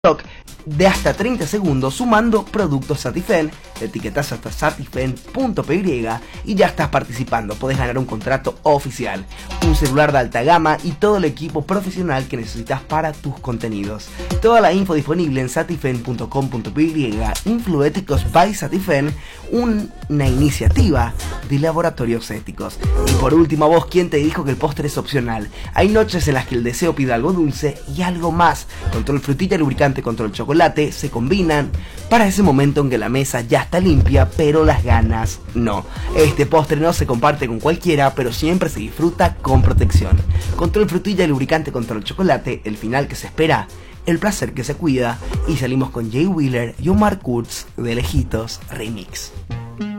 TikTok de hasta 30 segundos sumando productos Satifen, etiquetas hasta satifen.py y ya estás participando. Podés ganar un contrato oficial, un celular de alta gama y todo el equipo profesional que necesitas para tus contenidos. Toda la info disponible en satifen.com.py. Influéticos by Satifen, una iniciativa de laboratorios éticos. Y por último, a vos, ¿quién te dijo que el postre es opcional? Hay noches en las que el deseo pide algo dulce y algo más. Control frutilla, lubricante, control chocolate se combinan para ese momento en que la mesa ya está limpia, pero las ganas no. Este postre no se comparte con cualquiera, pero siempre se disfruta con protección. Control frutilla, lubricante, control chocolate, el final que se espera, el placer que se cuida. Y salimos con Jay Wheeler y Omar Kurtz de Lejitos Remix.